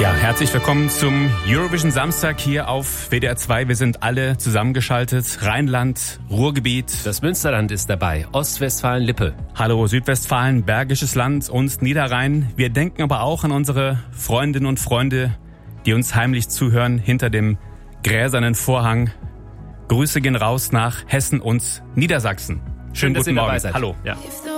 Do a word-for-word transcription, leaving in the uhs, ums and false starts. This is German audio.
Ja, herzlich willkommen zum Eurovision Samstag hier auf W D R zwei. Wir sind alle zusammengeschaltet. Rheinland, Ruhrgebiet. Das Münsterland ist dabei. Ostwestfalen-Lippe. Hallo Südwestfalen, Bergisches Land und Niederrhein. Wir denken aber auch an unsere Freundinnen und Freunde, die uns heimlich zuhören hinter dem gräsernen Vorhang. Grüße gehen raus nach Hessen und Niedersachsen. Schönen Schön, dass guten ihr Morgen. dabei seid. Hallo. Ja.